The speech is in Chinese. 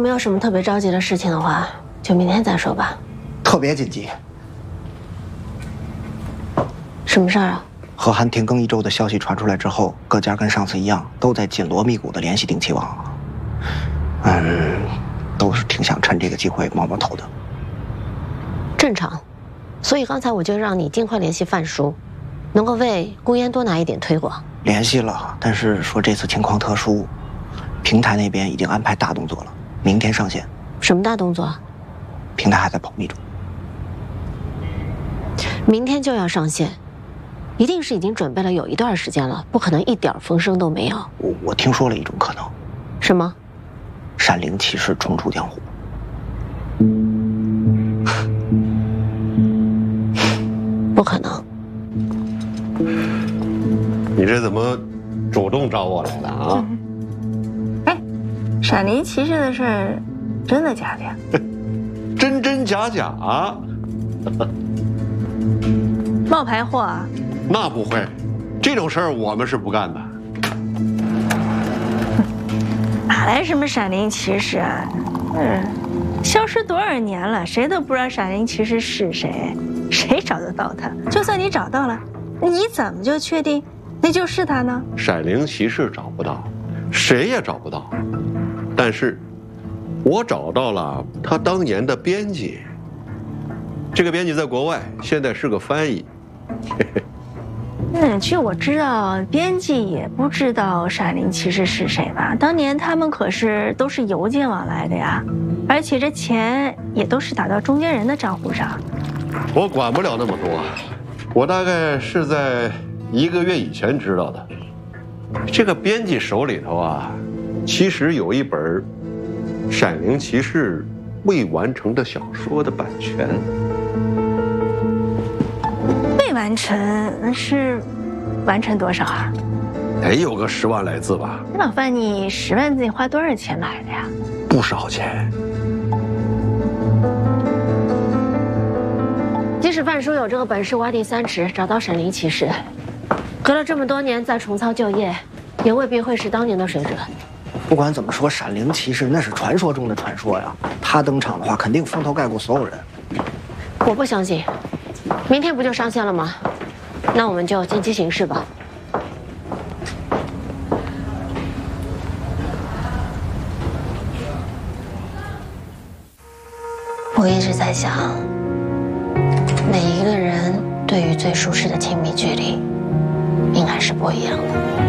没有什么特别着急的事情的话，就明天再说吧。 特别紧急。 什么事儿啊？ 和韩停更1周的消息传出来之后，各家跟上次一样，都在紧锣密鼓的联系丁启网。都是挺想趁这个机会冒冒头的。 正常，所以刚才我就让你尽快联系范叔，能够为顾烟多拿一点推广。 联系了，但是说这次情况特殊，平台那边已经安排大动作了，明天上线。 什么大动作？ 平台还在保密中。 明天就要上线，一定是已经准备了有一段时间了，不可能一点风声都没有。 我听说了一种可能。 什么？ 闪灵骑士重出江湖。 不可能。 你这怎么主动找我来的啊？ 哎，闪灵骑士的事儿，真的假的呀？ 真真假假。 冒牌货啊？ 那不会，这种事儿我们是不干的。 哪来什么闪灵骑士啊？消失多少年了，谁都不知道闪灵骑士是谁，谁找得到他？就算你找到了，你怎么就确定那就是他呢？ 闪灵骑士找不到，谁也找不到，但是，我找到了他当年的编辑。这个编辑在国外，现在是个翻译。 据我知道，编辑也不知道闪灵骑士是谁吧？当年他们可是都是邮件往来的呀，而且这钱也都是打到中间人的账户上。 我管不了那么多，我大概是在1个月以前知道的。这个编辑手里头啊，其实有一本《闪灵骑士》未完成的小说的版权。 未完成是完成多少啊？ 得有个10万来字吧。 老范，你10万字你花多少钱买的呀？ 不少钱。 即使范叔有这个本事挖地3尺找到闪灵骑士，隔了这么多年再重操旧业，也未必会是当年的水准。 不管怎么说，闪灵骑士那是传说中的传说呀，他登场的话，肯定风头盖过所有人。 我不相信，明天不就上线了吗？那我们就见机行事吧。我一直在想，每一个人对于最舒适的亲密距离，应该是不一样的。